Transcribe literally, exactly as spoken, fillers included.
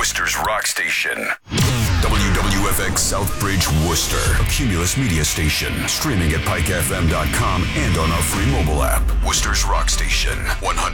Worcester's rock station. W W F X Southbridge, Worcester. A Cumulus media station. Streaming at pike f m dot com and on our free mobile app. Worcester's rock station. one hundred